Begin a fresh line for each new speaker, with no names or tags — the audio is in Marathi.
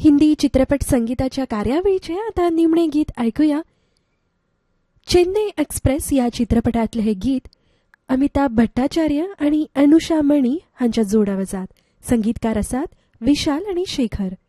हिंदी चित्रपट संगीताच्या कार्यावळीचे आता निमणे गीत ऐकूया. चेन्नई एक्सप्रेस या चित्रपटातले हे गीत अमिताभ भट्टाचार्य आणि अनुषा मणी हांच्या जोड आवाजात. संगीतकार आसात विशाल आणि शेखर.